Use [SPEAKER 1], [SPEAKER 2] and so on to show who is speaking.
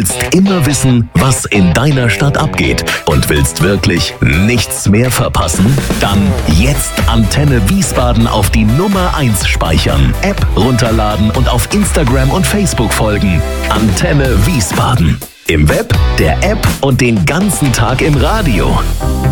[SPEAKER 1] Willst immer wissen, was in deiner Stadt abgeht und willst wirklich nichts mehr verpassen? Dann jetzt Antenne Wiesbaden auf die Nummer 1 speichern, App runterladen und auf Instagram und Facebook folgen. Antenne Wiesbaden. Im Web, der App und den ganzen Tag im Radio.